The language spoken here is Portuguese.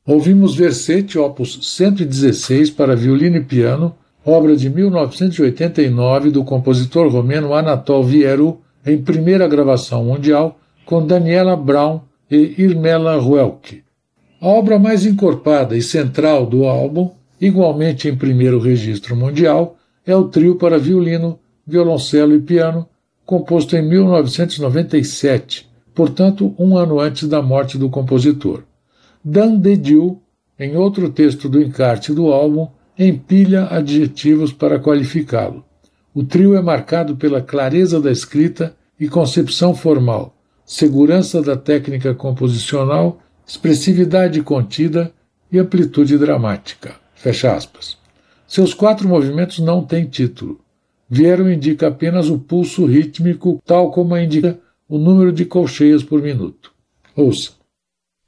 Ouvimos Versetti, opus 116 para violino e piano, obra de 1989 do compositor romeno Anatol Vieru, em primeira gravação mundial, com Daniela Brown e Irmela Ruelke. A obra mais encorpada e central do álbum, igualmente em primeiro registro mundial, é o trio para violino, violoncelo e piano, composto em 1997, portanto, um ano antes da morte do compositor. Dan Dediu, em outro texto do encarte do álbum, empilha adjetivos para qualificá-lo. O trio é marcado pela clareza da escrita e concepção formal, segurança da técnica composicional, expressividade contida e amplitude dramática. Fecha aspas. Seus 4 movimentos não têm título. Vieru indica apenas o pulso rítmico, tal como indica o número de colcheias por minuto. Ouça.